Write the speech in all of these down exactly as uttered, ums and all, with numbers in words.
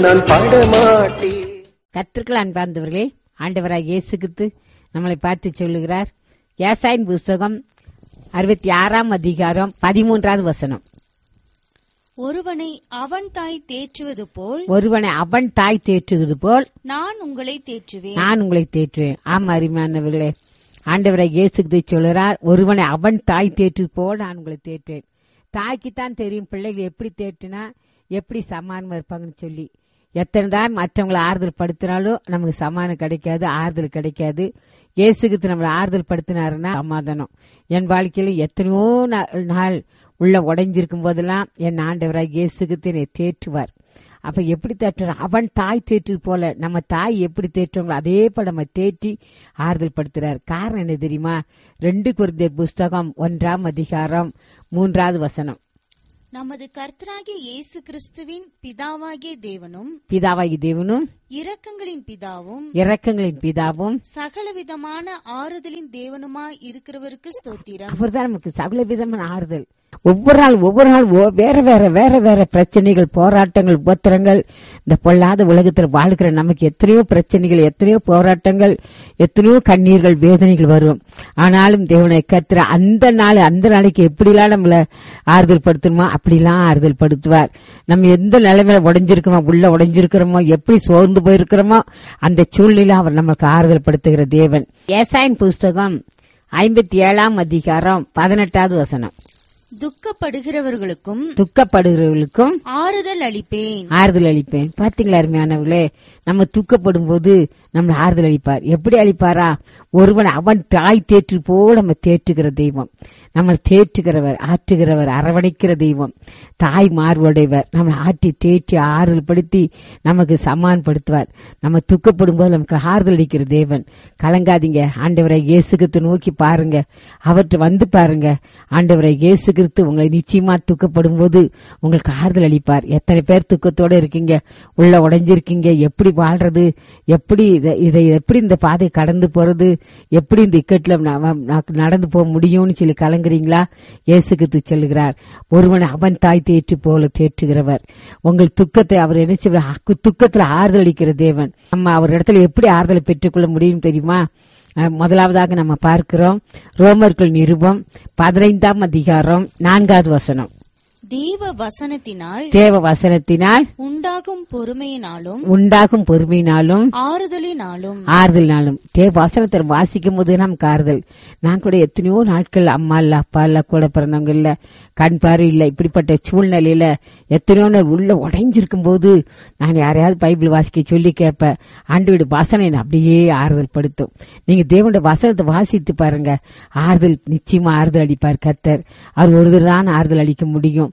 நான் பாடமாட்டேன். கர்த்தர்கள் அன்பார்ந்தவர்களே, ஆண்டவராக இயேசு கிறிஸ்து நம்மளை பார்த்து சொல்லுகிறார். ஏசாயின் புஸ்தகம் அறுபத்தி ஆறாம் அதிகாரம் பதிமூன்றாவது வசனம். ஒருவனை அவன் தாய் தேற்றுவது போல் ஒருவனை அவன் தாய் தேற்றுவது போல் நான் உங்களை தேற்றுவேன். நான் உங்களை தேற்றுவேன். ஆமா அருமையானவர்களே, ஆண்டவராக இயேசு கிறிஸ்து சொல்லுகிறார், ஒருவனை அவன் தாய் தேற்று போல் நான் உங்களை தேற்றுவேன். தாய்க்குத்தான் தெரியும் பிள்ளைகள் எப்படி தேற்றினா எப்படி சமாதானமா இருப்பாங்கன்னு சொல்லி. எத்தனை தான் மற்றவங்களை ஆறுதல் படுத்தினாலும் நமக்கு சமாதானம் கிடைக்காது, ஆறுதல் கிடைக்காது. இயேசுக்கு நம்மளை ஆறுதல் படுத்தினாருன்னா சமாதானம். என் வாழ்க்கையில எத்தனையோ நாள் உள்ள உடைஞ்சிருக்கும் போதெல்லாம் என் ஆண்டவராக இயேசுக்கு என்னை தேற்றுவார். அப்ப எப்படி தேற்றுறார்? அவன் தாய் தேற்று போல நம்ம தாய் எப்படி தேற்றுவாங்களோ அதே போல நம்ம தேற்றி ஆறுதல் படுத்துறார். காரணம் என்ன தெரியுமா? ரெண்டு கொரிந்தியர் புஸ்தகம் ஒன்றாம் அதிகாரம் மூன்றாவது வசனம். நமது கர்த்தராகிய இயேசு கிறிஸ்துவின் பிதாவாகிய தேவனும் பிதாவாகிய தேவனும் இரக்கங்களின் பிதாவும் இரக்கங்களின் பிதாவும் சகலவிதமான ஆறுதலின் தேவனுமாய் இருக்கிறவருக்கு ஸ்தோத்திரம். அவர்தான் நமக்கு சகலவிதமான ஆறுதல். ஒவ்வொரு நாள் ஒவ்வொரு நாள் வேற வேற வேற வேற பிரச்சனைகள், போராட்டங்கள், உபத்திரங்கள். இந்த பொல்லாத உலகத்தில் வாழ்கிற நமக்கு எத்தனையோ பிரச்சனைகள், எத்தனையோ போராட்டங்கள், எத்தனையோ கண்ணீர்கள், வேதனைகள் வரும். ஆனாலும் தேவனை கர்த்தர் அந்த நாள் அந்த நாளைக்கு எப்படிலாம் நம்மள ஆறுதல் படுத்தணுமோ அப்படிலாம் ஆறுதல் படுத்துவார். நம்ம எந்த நிலைமையில உடைஞ்சிருக்கிறோமோ, உள்ள உடைஞ்சிருக்கிறோமோ, எப்படி சோர்ந்து போயிருக்கிறோமோ அந்த சூழ்நிலை அவர் நமக்கு ஆறுதல் படுத்துகிற தேவன். ஏசாயின் புஸ்தகம் ஐம்பத்தி ஏழாம் அதிகாரம் பதினெட்டாவது வசனம். துக்கப்படுகிறவர்களுக்கும் துக்கப்படுகிறவர்களுக்கும் ஆறுதல் அளிப்பேன் ஆறுதல் அளிப்பேன். பாத்தீங்களா அருமையானவர்களே, நம்ம துக்கப்படும் போது நம்மளை ஆறுதல் அளிப்பார். எப்படி அளிப்பாரா? ஒருவன் அவன் தாய் தேற்று போல நம்ம தேற்றுகிற தெய்வம், நம்ம தேற்றுகிறவர், ஆற்றுகிறவர், அரவணைக்கிற தெய்வம், தாய் மார்புடையவர். நம்மளை ஆற்றி தேற்றி ஆறுதல் படுத்தி நமக்கு சமான்படுத்துவார். நம்ம துக்கப்படும் போது நமக்கு ஆறுதல் அளிக்கிற தேவன். கலங்காதீங்க, ஆண்டவரை இயேசு கிறிஸ்து நோக்கி பாருங்க, அவற்றை வந்து பாருங்க. ஆண்டவரை இயேசு கிறிஸ்து உங்களை நிச்சயமா துக்கப்படும் போது உங்களுக்கு ஆறுதல் அளிப்பார். எத்தனை பேர் துக்கத்தோட இருக்கீங்க, உள்ள உடைஞ்சிருக்கீங்க, எப்படி வாழ்றது, எப்படி இதை எப்படி இந்த பாதை கடந்து போறது, எப்படி இந்த இக்கட்ல நடந்து போக முடியும்னு சொல்லி கலங்குறீங்களா? இயேசு கிறிஸ்து சொல்லுகிறார், ஒருவன் அவன் தாய் தேற்று போல தேற்றுகிறவர். உங்கள் துக்கத்தை அவர் என்ன செய்வார்? துக்கத்துல ஆறுதல் அளிக்கிற தேவன். நம்ம அவர் இடத்துல எப்படி ஆறுதலை பெற்றுக்கொள்ள முடியும் தெரியுமா? முதலாவதாக நம்ம பார்க்கிறோம் ரோமர்கள் நிருபம் பதினைந்தாம் அதிகாரம் நான்காவது வசனம். தேவ வசனத்தினால் தேவ வசனத்தினால் உண்டாகும் பொறுமையினாலும் உண்டாகும் பொறுமையினாலும் ஆறுதலினாலும் ஆறுதலினாலும் தேவ வசனத்தை வாசிக்கும் போது நமக்கு ஆறுதல். நான் கூட எத்தனையோ நாட்கள் அம்மா இல்ல, அப்பா இல்ல, கூட பிறந்தவங்க இல்ல, கண் பார்வை இல்ல, இப்படிப்பட்ட சூழ்நிலையில எத்தனையோ நாள் உள்ள உடைஞ்சிருக்கும் போது நான் யாரையாவது பைபிள் வாசிக்க சொல்லி கேட்பேன். ஆண்டவருடைய வசனம் அப்படியே ஆறுதல் படுத்தும். நீங்க தேவனுடைய வசனத்தை வாசித்து பாருங்க, ஆறுதல் நிச்சயமா ஆறுதல் அளிப்பார் கர்த்தர். அவர் ஒருவர் தான் ஆறுதல் அளிக்க முடியும்.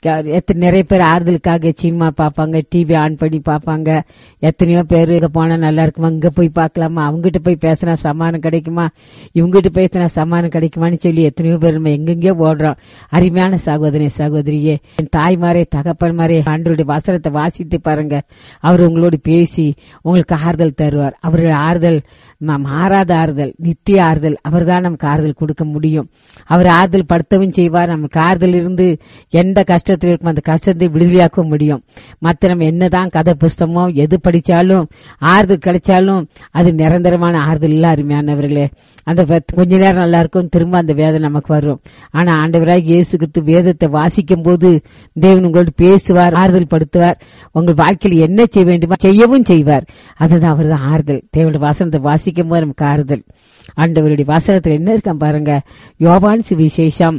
நிறைய பேர் ஆறுதலுக்காக சினிமா பாப்பாங்க, டிவி ஆன் பண்ணி பாப்பாங்க. எத்தனையோ பேர் இங்க போனா நல்லா இருக்குமா, இங்க போய் பாக்கலாமா, அவங்ககிட்ட போய் பேசினா சமாதானம் கிடைக்குமா, இவங்ககிட்ட பேசினா சமாதானம் கிடைக்குமான்னு சொல்லி எத்தனையோ பேர் நம்ம எங்கெங்கயோ ஓடுறோம். அருமையான சகோதரி சகோதரியே, என் தாய்மாரே தகப்பன்மாரே, ஆண்டவருடைய வசனத்தை வாசித்து பாருங்க. அவர் உங்களோடு பேசி உங்களுக்கு ஆறுதல் தருவார். அவருடைய ஆறுதல் மாறாத ஆறுதல், நித்திய ஆறுதல். அவர் தான் நமக்கு ஆறுதல் கொடுக்க முடியும். அவர் ஆறுதல் படுத்தவும் செய்வார். நமக்கு ஆறுதல் இருந்து எந்த கஷ்டத்தில் இருக்கும் அந்த கஷ்டத்தை விடுதலையாக்க முடியும். மற்ற நம்ம என்னதான் கதை புஸ்தகமோ எது படிச்சாலும் ஆறுதல் கிடைச்சாலும் அது நிரந்தரமான ஆறுதல் இல்ல. அருமையானவர்களே, அந்த கொஞ்ச நேரம் நல்லா இருக்கும், திரும்ப அந்த வேதனை நமக்கு வரும். ஆனா ஆண்டவராக இயேசு கிறிஸ்து வேதத்தை வாசிக்கும் போது தேவன் உங்களோடு பேசுவார், ஆறுதல் படுத்துவார். உங்கள் வாழ்க்கையில் என்ன செய்ய வேண்டுமோ செய்யவும் செய்வார். அதுதான் அவர் தான் ஆறுதல். தேவனுடைய வசனத்தை வாசிக்கும் போது நமக்கு ஆறுதல். ஆண்டவருடைய வசனத்தில் என்ன இருக்க பாருங்க. யோவான் சுவிசேஷம்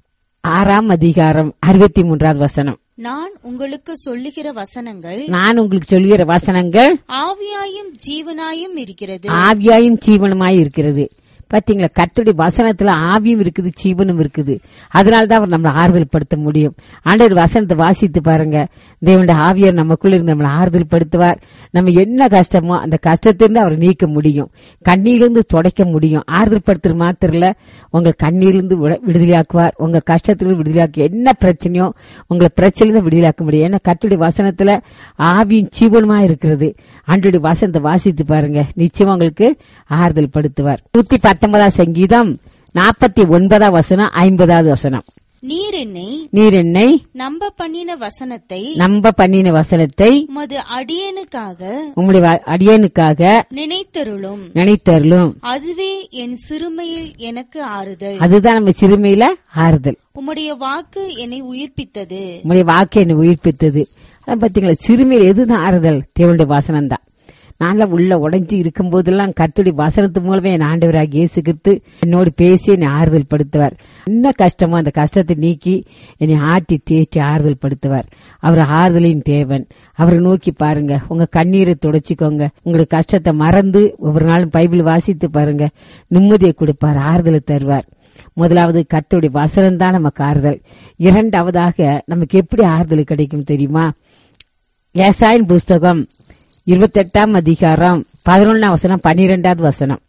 ஆறாம் அதிகாரம் அறுபத்தி மூன்றாவது வசனம். நான் உங்களுக்கு சொல்லுகிற வசனங்கள் நான் உங்களுக்கு சொல்லுகிற வசனங்கள் ஆவியாயும் ஜீவனாயும் இருக்கிறது. ஆவியாயும் ஜீவனுமாய் இருக்கிறது. பாத்தீங்களா, கர்த்தருடைய வசனத்துல ஆவியும் இருக்குது, ஜீவனும் இருக்குது. அதனாலதான் அவர் நம்மளை ஆறுதல் படுத்த முடியும். ஆண்டவர் வசனத்தை வாசித்து பாருங்க, தேவனுடைய ஆவியார் நமக்குள்ள இருந்து நம்மளை ஆறுதல் படுத்துவார். நம்ம என்ன கஷ்டமோ அந்த கஷ்டத்திலிருந்து அவர் நீக்க முடியும், கண்ணீரிலிருந்து துடைக்க முடியும். ஆறுதல் படுத்துற மாத்திரம் இல்ல, உங்க கண்ணீரிலிருந்து விடுதலையாக்குவார், உங்க கஷ்டத்திலிருந்து விடுதலையாக்கு. என்ன பிரச்சனையோ உங்களை பிரச்சனையிலிருந்து விடுதலையாக்க முடியும். ஏன்னா கர்த்தருடைய வசனத்துல ஆவியும் ஜீவனுமா இருக்கிறது. ஆண்டவருடைய வசனத்தை வாசித்து பாருங்க, நிச்சயமா உங்களுக்கு ஆறுதல் படுத்துவார். நூத்தி பத்தொன்பதாம் சங்கீதம் நாற்பத்தி ஒன்பதாம் வசனம் ஐம்பதாவது வசனம். நீர் என்னை நீர் என்னை நம்ப பண்ணின வசனத்தை நம்ப பண்ணின வசனத்தை உமது அடியேனுக்காக உம்முடைய அடியேனுக்காக நினைத்தருளும் நினைத்தருளும். அதுவே என் சிறுமையில் எனக்கு ஆறுதல். அதுதான் நம்ம சிறுமையில ஆறுதல். உம்முடைய வாக்கு என்னை உயிர்ப்பித்தது. உம்முடைய வாக்கு என்னை உயிர்ப்பித்தது. அதான் பாத்தீங்களா, சிறுமையில் எதுதான் ஆறுதல்? தேவனுடைய வசனம் தான். நான்லாம் உள்ள உடைஞ்சு இருக்கும் போதெல்லாம் கர்த்தருடைய வசனத்து மூலமே என் ஆண்டவராக இயேசு கிறிஸ்து என்னோடு பேசி என்னை ஆறுதல் படுத்துவார். என்ன கஷ்டமோ அந்த கஷ்டத்தை நீக்கி என்னை ஆட்டி தேய்ச்சி ஆறுதல் படுத்துவார். அவர் ஆறுதலின் தேவன். அவரை நோக்கி பாருங்க, உங்க கண்ணீரை துடைச்சிக்கோங்க. உங்களுக்கு கஷ்டத்தை மறந்து ஒவ்வொரு நாளும் பைபிள் வாசித்து பாருங்க, நிம்மதியை கொடுப்பார், ஆறுதலை தருவார். முதலாவது கர்த்தருடைய வசனம் தான் நமக்கு ஆறுதல். இரண்டாவதாக நமக்கு எப்படி ஆறுதல் கிடைக்கும் தெரியுமா? ஏசாயின் புஸ்தகம் இருபத்தி எட்டாம் அதிகாரம் பதினொன்னாம் வசனம், பனிரெண்டாவது வசனம்.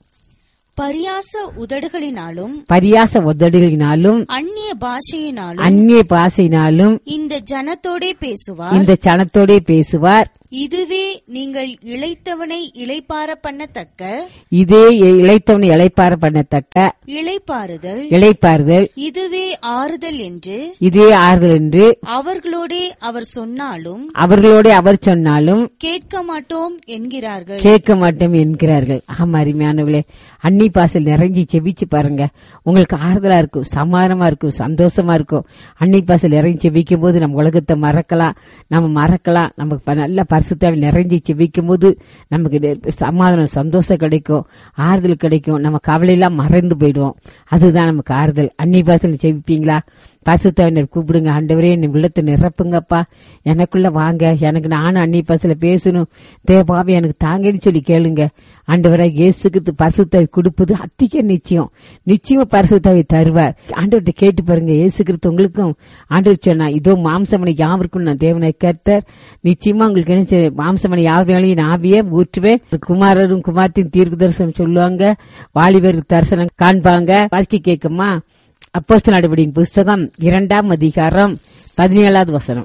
பரியாச உதடுகளினாலும் பரியாச உதடுகளினாலும் அந்நிய பாஷையினாலும் அந்நிய பாஷையினாலும் இந்த ஜனத்தோடே பேசுவார். இந்த ஜனத்தோடே பேசுவார். இதுவே நீங்கள் இளைத்தவனை இளைப்பார பண்ணத்தக்க இதே இளைத்தவனை இளைப்பார பண்ணத்தக்க இளைப்பாறுதல் இளைப்பாறுதல் இதுவே ஆறுதல் என்று இதே ஆறுதல் என்று அவர்களோடே அவர் சொன்னாலும் அவர்களோட அவர் சொன்னாலும் கேட்க மாட்டோம் என்கிறார்கள். கேட்க மாட்டோம் என்கிறார்கள். ஆமா, அருமையானவர்களே, அன்னி பாசல் நிறைஞ்சி செவிச்சு பாருங்க, உங்களுக்கு ஆறுதலா இருக்கும், சமாதானமா இருக்கும், சந்தோஷமா இருக்கும். அன்னி பாசல் நிறைஞ்சி செவிக்கும் போது நம்ம உலகத்தை மறக்கலாம், நம்ம மறக்கலாம். நமக்கு நல்ல பரிசுத்தாவில் நிறைஞ்சி செவிக்கும் போது நமக்கு சமாதானம், சந்தோஷம் கிடைக்கும், ஆறுதல் கிடைக்கும். நம்ம கவலையெல்லாம் மறைந்து போயிடுவோம். அதுதான் நமக்கு ஆறுதல். அன்னி பாசல் செவிப்பீங்களா? பரிசுத்தாவினர் கூப்பிடுங்க, ஆண்டவரே என் உள்ளத்தை நிரப்புங்கப்பா, எனக்குள்ள வாங்க, எனக்கு நானும் அன்னி பாசல பேசணும், தேவாவே எனக்கு தாங்கன்னு சொல்லி கேளுங்க. ஆண்டவராக இயேசுக்கு பரிசுத்தாவி கொடுப்பது அத்திக நிச்சயம். நிச்சயமா பரிசுத்தாவி தருவார். ஆண்டவர்கிட்ட கேட்டு பாருங்க. இயேசு கிறிஸ்து உங்களுக்கும் ஆண்டவர் சொன்னா, இதோ மாம்சமனை யாவருக்கும் நான் தேவனை கேட்டார், நிச்சயமா உங்களுக்கு என்ன மாம்சமனை யாவரையும் ஆவியே ஊற்றுவேன். குமாரரும் குமார்த்தின் தீர்க்க தரிசனம் சொல்லுவாங்க, வாலிபர் தரிசனம் காண்பாங்க. வாசிக்க கேட்குமா? அப்போஸ்தலர் நடவடிக்கையின் புஸ்தகம் இரண்டாம் அதிகாரம் பதினேழாவது வசனம்.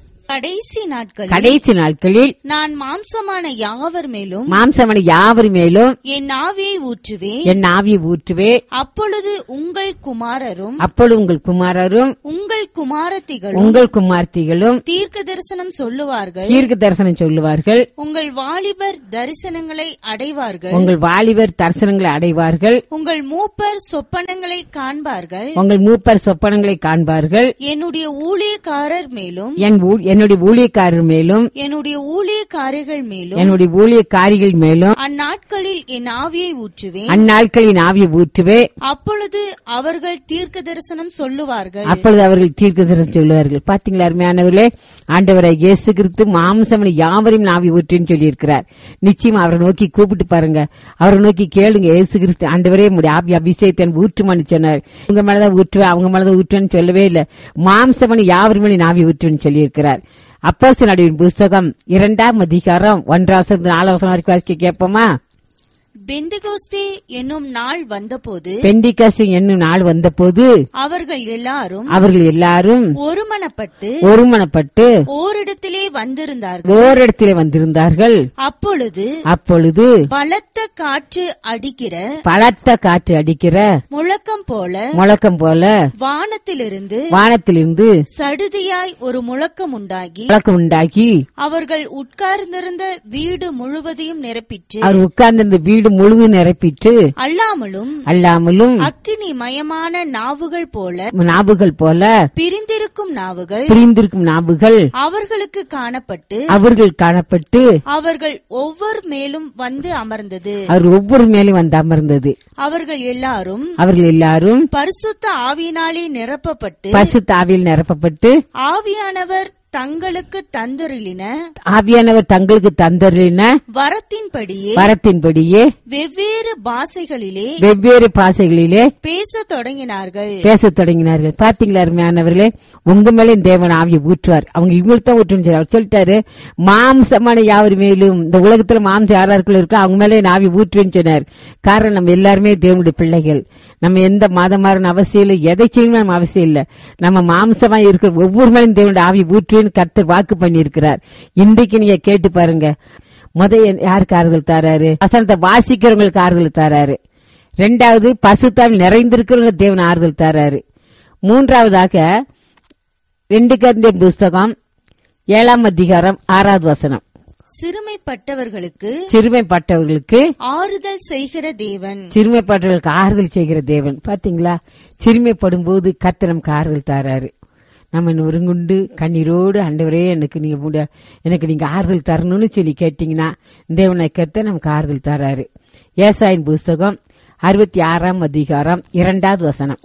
கடைசி நாட்களில் கடைசி நாட்களில் நான் மாம்சமான யாவர் மேலும் மாம்சமான யாவர் மேலும் என் ஆவியை ஊற்றுவேன். என் ஆவியை ஊற்றுவே. அப்பொழுது உங்கள் குமாரரும் அப்பொழுது உங்கள் குமாரரும் உங்கள் குமாரத்திகளும் உங்கள் குமார்த்திகளும் தீர்க்க தரிசனம் சொல்லுவார்கள். தீர்க்க தரிசனம் சொல்லுவார்கள். உங்கள் வாலிபர் தரிசனங்களை அடைவார்கள். உங்கள் வாலிபர் தரிசனங்களை அடைவார்கள். உங்கள் மூப்பர் சொப்பனங்களை காண்பார்கள். உங்கள் மூப்பர் சொப்பனங்களை காண்பார்கள். என்னுடைய ஊழியக்காரர் மேலும் என் ஊ- என்னுடைய ஊழியக்காரர் மேலும் என்னுடைய ஊழியக்காரிகள் மேலும் என்னுடைய ஊழியக்காரிகள் மேலும் அந்நாட்களில் என் ஆவியை ஊற்றுவேன். அந்நாட்களின் ஆவியை ஊற்றுவே. அப்பொழுது அவர்கள் தீர்க்க தரிசனம் சொல்லுவார்கள். அப்பொழுது அவர்கள் தீர்க்க தரிசனம் சொல்லுவார்கள். பாத்தீங்களா அருமையானவர்களே, ஆண்டவராய் இயேசு கிறிஸ்து மாம்சமனை யாவரையும் ஆவி ஊற்றுன்னு சொல்லி இருக்கிறார். நிச்சயமா அவரை நோக்கி கூப்பிட்டு பாருங்க, அவரை நோக்கி கேளுங்க. இயேசு கிறிஸ்து ஆண்டவரே உம்முடைய ஆவி அபிஷேகத்தை ஊற்றுமான்னு சொன்னார். உங்க மேலதான் ஊற்றுவேன், அவங்க மேலதான் ஊற்றுவேன்னு சொல்லவே இல்லை. மாம்சமனை யாவரும் ஆவி ஊற்றுன்னு சொல்லி இருக்கிறார். அப்போஸ்தலர் நடவடிக்கையின் புஸ்தகம் இரண்டாம் அதிகாரம் ஒன்றாம் நாலாம் வரைக்கும் வாசிக்க கேட்போமா? பெந்தெகோஸ்தே என்னும் நாள் வந்தபோது பெண்டிகஸ்து என்னும் நாள் வந்தபோது அவர்கள் எல்லாரும் அவர்கள் எல்லாரும் ஒருமனப்பட்டு ஒருமனப்பட்டு ஓரிடத்திலே வந்திருந்தார்கள். ஓரிடத்திலே வந்திருந்தார்கள். அப்பொழுது அப்பொழுது பலத்த காற்று அடிக்கிற பலத்த காற்று அடிக்கிற முழக்கம் போல முழக்கம் போல வானத்திலிருந்து வானத்திலிருந்து சடுதியாய் ஒரு முழக்கம் உண்டாகி முழக்கம் உண்டாகி அவர்கள் உட்கார்ந்திருந்த வீடு முழுவதையும் நிரப்பிற்று. அவர் உட்கார்ந்திருந்த வீடு முழுவதும் நிரப்பிட்டு அல்லாமலும் அல்லாமலும் அக்கினி மயமான நாவுகள் போல நாவுகள் போல பிரிந்திருக்கும் நாவுகள் பிரிந்திருக்கும் நாவுகள் அவர்களுக்கு காணப்பட்டு அவர்கள் காணப்பட்டு அவர்கள் ஒவ்வொரு மேலும் வந்து அமர்ந்தது. அவர் ஒவ்வொரு மேலும் வந்து அமர்ந்தது. அவர்கள் எல்லாரும் அவர்கள் எல்லாரும் பரிசுத்த ஆவியினாலே நிரப்பப்பட்டு பரிசுத்த ஆவியில் நிரப்பப்பட்டு ஆவியானவர் தங்களுக்கு தந்தருளின ஆவியானவர் தங்களுக்கு தந்தருளின வரத்தின்படியே வரத்தின்படியே வெவ்வேறு பாஷைகளிலே வெவ்வேறு பாஷைகளிலே பேசத் தொடங்கினார்கள். பேசத் தொடங்கினார்கள். பாத்தீங்களா அருமையானவர்களே, உங்க மேலே தேவன் ஆவியை ஊற்றுவார். அவங்க இவங்களுக்கு தான் ஊற்றுன்னு அவர் சொல்லிட்டாரு. மாம்சமான யாவர் மேலும் இந்த உலகத்துல மாம்சம் யாராருக்குள்ள இருக்கோ அவங்க மேலே ஆவி ஊற்றுவேன்னு சொன்னார். காரணம் நம்ம எல்லாருமே தேவனுடைய பிள்ளைகள். நம்ம எந்த மதமாரின் அவசியம் இல்லை, எதை செய்யணும் நம்ம அவசியம் இல்லை. நம்ம மாம்சமா இருக்கிற ஒவ்வொரு மேலும் தேவனுடைய ஆவி ஊற்றுவேன்னு கர்த்தர் வாக்கு பண்ணி இருக்கிறார். இன்றைக்கு நீங்க கேட்டு பாருங்க. முத யாருக்கு ஆறுதல் தராரு? வசனத்தை வாசிக்கிறவங்களுக்கு ஆறுதல் தராரு. ரெண்டாவது பரிசுத்தாவில் நிறைந்திருக்கிறவங்க தேவன் ஆறுதல் தராரு. மூன்றாவதாக ரெண்டு கொரிந்தியர் புஸ்தகம் ஏழாம் அதிகாரம் ஆறாவது வசனம். சிறுமைப்பட்டவர்களுக்கு சிறுமைப்பட்டவர்களுக்கு ஆறுதல் செய்கிற தேவன். சிறுமைப்பட்டவர்களுக்கு ஆறுதல் செய்கிற தேவன். பாத்தீங்களா, சிறுமைப்படும் போது கர்த்தர் நமக்கு ஆறுதல் தாராரு. நம்ம நொறுங்குண்டு கண்ணீரோடு ஆண்டவரே எனக்கு நீங்க முடி- எனக்கு நீங்க ஆறுதல் தரணும்னு சொல்லி கேட்டீங்கன்னா தேவனை கர்த்தர் நமக்கு ஆறுதல் தராரு. ஏசாயின் புஸ்தகம் அறுபத்தி ஆறாம் அதிகாரம் இரண்டாவது வசனம்.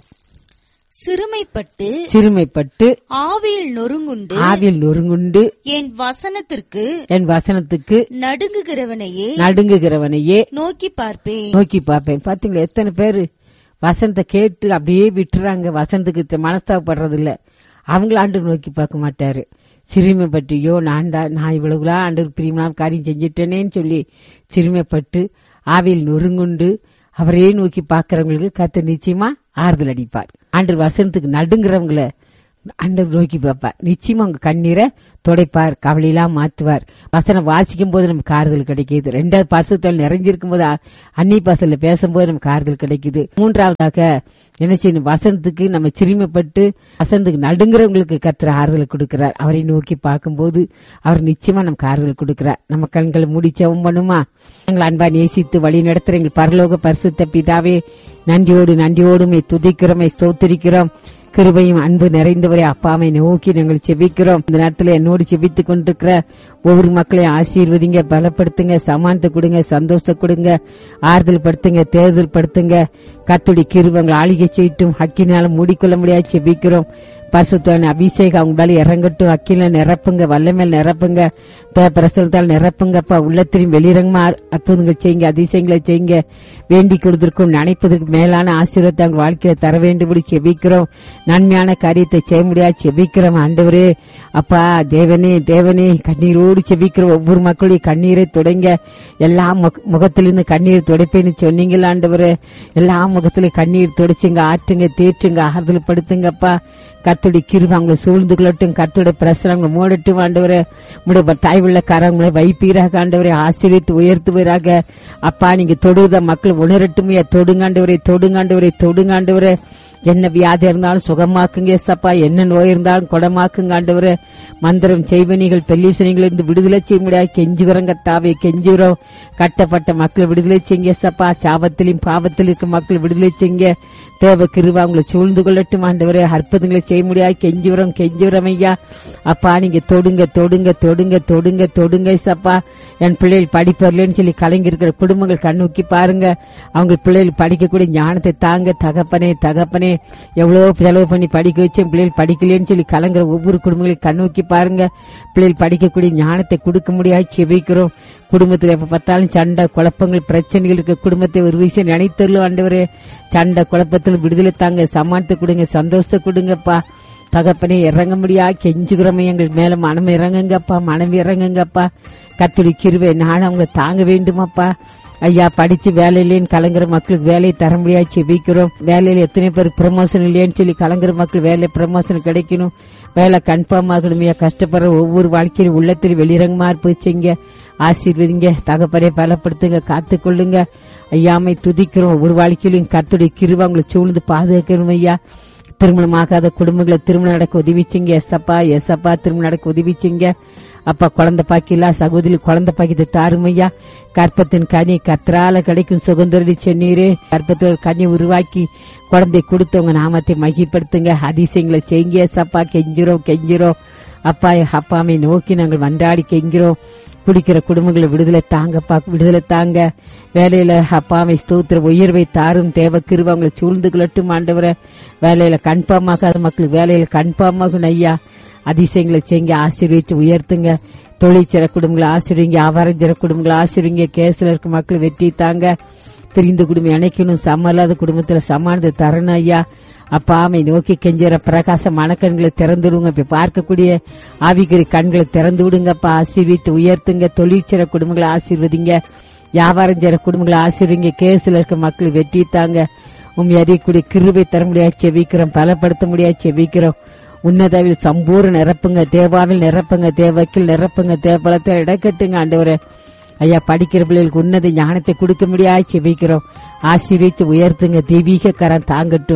சிறுமைப்பட்டு சிறுமைப்பட்டு ஆவியில் நொறுங்குண்டு ஆவியில் நொறுங்குண்டு என் வசனத்திற்கு என் வசனத்துக்கு நடுங்குகிறவனையே நடுங்குகிறவனையே நோக்கி பார்ப்பேன். நோக்கி பார்ப்பேன். பாத்தீங்களா, எத்தனை பேரு வசனத்தை கேட்டு அப்படியே விட்டுறாங்க, வசனத்துக்கு மனஸ்தாபப்படுறது இல்ல. அவங்கள ஆண்டு நோக்கி பார்க்க மாட்டாரு. சிறுமைப்பட்டியோ நான் தான் நான் இவ்வளவுலாம் ஆண்டு பிரியமான காரியம் செஞ்சிட்டேனேன்னு சொல்லி சிறுமைப்பட்டு ஆவியில் நொறுங்குண்டு அவரையே நோக்கி பார்க்கிறவங்களுக்கு கர்த்தர் நிச்சயமா ஆறுதல் அடிப்பார். ஆண்டு வசனத்துக்கு நடுங்கிறவங்கள ஆண்டவர் நோக்கி பார்ப்பார். நிச்சயமா உங்க கண்ணீரை துடைப்பார், கவலையெல்லாம் மாற்றுவார். வசனம் வாசிக்கும் போது நமக்கு ஆறுதல் கிடைக்குது. ரெண்டாவது பரிசுத்தல் நிறைஞ்சிருக்கும் போது அன்னி பாசல்ல பேசும்போது நமக்கு ஆறுதல் கிடைக்குது. மூன்றாவதாக என்ன செய்யணும், வசனத்துக்கு நம்ம சிறுமைப்பட்டு வசனத்துக்கு நடுங்கிறவங்களுக்கு கர்த்தர் ஆறுதல் கொடுக்கிறார். அவரை நோக்கி பார்க்கும்போது அவர் நிச்சயமா நமக்கு ஆறுதல் கொடுக்கிறார். நம்ம கண்களை மூடி ஜெபம் பண்ணுமா? எங்களை அன்பா நேசித்து வழி நடத்துற எங்கள் பரலோக பரிசுத்த பிதாவே, நன்றியோடு நன்றியோடுமை துதிக்கிறோமை ஸ்தோத்திரிக்கிறோம். கிருபையும் அன்பு நிறைந்தவரே, அப்பாவை நோக்கி நாங்கள் செபிக்கிறோம். இந்த நேரத்தில் என்னோடு செபித்துக் கொண்டிருக்கிற ஒவ்வொரு மக்களையும் ஆசீர்வதிங்க, பலப்படுத்துங்க, சமானத்தை கொடுங்க, சந்தோஷத்தை கொடுங்க, ஆறுதல் படுத்துங்க, தேர்தல் படுத்துங்க. கர்த்தருடைய கிருபை ஆளுகை செய்யட்டும். அக்கினால மூடிக்கொள்ள முடியாது செபிக்கிறோம். பரிசுத்தவான் அபிஷேகம் அவங்க மேல இறங்கட்டும். அக்கில நிரப்புங்க, வல்லமேல் நிரப்புங்க, பிரசனத்தால் நிரப்புங்கப்பா. உள்ளத்திலும் வெளிரங்கமா அற்புதங்கள் செய்யுங்க, அதிசயங்களை செய்யுங்க. வேண்டிக் கொடுத்திருக்கும் நினைப்பதற்கு மேலான ஆசீர்வாதத்தை அவங்க வாழ்க்கையில தர வேண்டும்படி செபிக்கிறோம். நன்மையான காரியத்தை செய்ய முடியாது செபிக்கிறோம். ஆண்டவரே அப்பா, தேவனே தேவனே, கண்ணீரோடு செபிக்கிறோம். ஒவ்வொரு மக்களுடைய கண்ணீரை தொடங்க, எல்லா முகத்திலிருந்து கண்ணீர் துடைப்பேன்னு சொன்னீங்களா ஆண்டவரே. எல்லா முகத்திலும் கண்ணீர் துடைச்சுங்க, ஆற்றுங்க, தேற்றுங்க, ஆறுதல் படுத்துங்கப்பா. கர்த்தருடைய கிருபை அவங்களை சூழ்ந்து கொள்ளட்டும். கர்த்தருடைய பிரசனம் அவங்களை மூடட்டும் ஆண்டவரே. உடைய தாய்வுள்ள கரங்களை வைப்பீராக ஆண்டவரை, ஆசீர்வித்து உயர்த்துவீராக. அப்பா, நீங்க தொடுத மக்கள் உணரட்டுமையா. தொடுங்காண்டவரை தொடுங்காண்டவரை தொடுங்காண்டவரை. என்ன வியாதி இருந்தாலும் சுகமாக்குங்க சப்பா. என்ன நோய் இருந்தாலும் குணமாக்குங்க ஆண்டவரே. மந்திரம் செய்வனிகள் பெல்லிசனிகள் இருந்து விடுதலை செய்ய முடியாது கெஞ்சுகிறோம் கர்த்தாவே, கெஞ்சுகிறோம். கட்டப்பட்ட மக்கள் விடுதலை செய்ய சப்பா. சாபத்திலும் பாவத்தில் இருக்க மக்கள் விடுதலை செய்ய. தேவ கிருபை அவங்களை சூழ்ந்து கொள்ளட்டும் ஆண்டவரே. அற்புதங்களை செய்ய முடியாது கெஞ்சுகிறோம் கெஞ்சுகிறோம் ஐயா. அப்பா, நீங்க தொடுங்க தொடுங்க தொடுங்க தொடுங்க தொடுங்க சப்பா. என் பிள்ளைகள் படிப்பர்லன்னு சொல்லி கலங்கிருக்கிற குடும்பங்கள் கண்ணூக்கி பாருங்க. அவங்க பிள்ளைகள் படிக்கக்கூடிய ஞானத்தை தாங்க தகப்பனே. தகப்பனே, எவ்வளவு செலவு பண்ணி படிக்க வச்சேன், பிள்ளைகள் படிக்கலன்னு சொல்லி கலங்குற ஒவ்வொரு குடும்பங்களையும் கண்ணூக்கி பாருங்க. பிள்ளைகள் படிக்கக்கூடிய ஞானத்தை கொடுக்க முடியாது செபிக்கிறோம். குடும்பத்தில் எப்ப பார்த்தாலும் சண்டை குழப்பங்கள் பிரச்சனைகள் இருக்க குடும்பத்தை ஒரு விஷயம் நினைத்தருளும் ஆண்டவரே. சண்டை குழப்பத்தில் விடுதலை தாங்க, சமாளித்து கொடுங்க, சந்தோஷத்தை கொடுங்கப்பா. தகப்பனே, இறங்க முடியா கெஞ்சுகிறோமே. எங்கள் மேல மனம் இறங்குங்கப்பா, மனம் இறங்குங்கப்பா. கர்த்தருடைய கிருபை நானும் அவங்க தாங்க வேண்டுமாப்பா. ஐயா, படிச்சு வேலையிலேன்னு கலங்குற மக்களுக்கு வேலையை தர முடியாது செபிக்கிறோம். வேலையில எத்தனை பேர் ப்ரமோஷன் இல்லையேன்னு சொல்லி கலங்குற மக்கள் வேலை ப்ரமோஷன் கிடைக்கணும், வேலை கன்ஃபார்ம் ஆகணுமையா. கஷ்டப்படுற ஒவ்வொரு வாழ்க்கையிலும் உள்ளத்தில் வெளிரங்கமா இருப்பீங்க. ஆசீர்வதிங்க தகப்பனே, பலப்படுத்துங்க, காத்துக்கொள்ளுங்க. ஐயாமை துதிக்கிறோம். ஒவ்வொரு வாழ்க்கையிலும் கர்த்தருடைய கிருபை அவங்களை சூழ்ந்து பாதுகாக்கணும் ஐயா. திருமணமாகாத குடும்பங்களை திருமணம் நடக்க உதவிச்சிங்க எஸ்அப்பா. எஸ்அப்பா, திருமணம் நடக்க உதவிச்சிங்க அப்பா. குழந்தை பாக்கிலா சகோதரி குழந்தை பாக்கியத்தை தாருமையா. கற்பத்தின் கனி கர்த்தரால கிடைக்கும் சுகந்தரடி சென்னீரே. கற்பத்தோட கனி உருவாக்கி குழந்தை கொடுத்தவங்க நாமத்தை மகிப்படுத்துங்க. அதிசயங்களை செய்யுங்க எஸ்அப்பா. கெஞ்சிரோம் கெஞ்சிரோம் அப்பா. அப்பாமை நோக்கி நாங்கள் வண்டாடி கெஞ்சிரோம். குடிக்கிற குடும்பங்களை விடுதலை தாங்கப்பா, விடுதலை தாங்க. வேலையில அப்பாவை ஸ்தோத்திர உயர்வை தாரும். தேவ கிருபை அவங்களை சூழ்ந்து கொள்ளட்டும் ஆண்டவரை. வேலையில கன்ஃபார்ம் ஆகாத மக்கள் வேலையில கன்ஃபார்ம் ஆகும் ஐயா. அதிசயங்களை செய்யுங்க, ஆசீர்வதித்து உயர்த்துங்க. தொழிற்சிற குடும்பங்களை ஆசீர்வீங்க, ஆவாரஞ்சிற குடும்பங்களை ஆசீர்வீங்க. கேஸ்ல இருக்க மக்கள் வெற்றி தாங்க. பிரிந்து குடும்பம் இணைக்கணும், சமல்லாத குடும்பத்துல சமானத்தை தரணும் ஐயா. அப்பாமை நோக்கி கெஞ்சுற பிரகாச மனக்கண்களை திறந்து விடுங்க. இப்ப பார்க்கக்கூடிய ஆவிக்குறி கண்களை திறந்து விடுங்கப்பா. ஆசீர்வித்து உயர்த்துங்க. தொழிற்சிற குடும்பங்களை ஆசீர்வதிங்க, வியாபாரம் செய்யற குடும்பங்களை ஆசீர்வதிங்க. கேஸ்ல இருக்க மக்கள் வெற்றி தாங்க. உண்மை அறியக்கூடிய கிருபை தர முடியாது செபிக்கிறோம், பலப்படுத்த முடியாது செபிக்கிறோம். உன்னதாவில் சம்பூர்ண நிரப்புங்க, தேவாவில் நிரப்புங்க, தேவக்கில் நிரப்புங்க, தேவபலத்தில் இடக்கட்டுங்க ஆண்டவரே. ஐயா, படிக்கிற பிள்ளைகளுக்கு உன்னத ஞானத்தை கொடுக்க முடியாது செபிக்கிறோம். ஆசீர்வதித்து உயர்த்துங்க. தெய்வீக கரம் தாங்கட்டும்.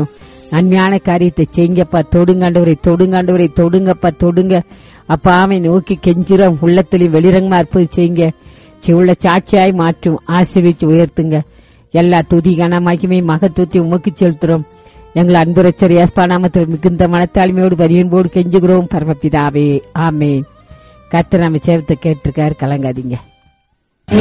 நன்மையான காரியத்தை செய்யுங்கப்பா. தொடுங்காண்டவரை தொடுங்காண்டவரை தொடுங்கப்பா, தொடுங்க அப்பா. ஆமை நோக்கி கெஞ்சிரோம். உள்ளத்திலையும் வெளிரங்கமா இருப்பது செய்யுங்க. உள்ள சாட்சியாய் மாற்றும். ஆசீர்வதிச்சு உயர்த்துங்க. எல்லா துதி கனமாக்கியுமே மகத்துவத்தை உமக்கு செலுத்துறோம். எங்கள் அன்பு ரட்சகர் இயேசு நாமத்தில் மிகுந்த மனத்தாழ்மையோடு பரிவன்போடு கெஞ்சுகிறோம் பரமபிதாவே, ஆமென். கர்த்தர் நம்ம சேவத்தை கேட்டிருக்காரு, கலங்காதீங்க.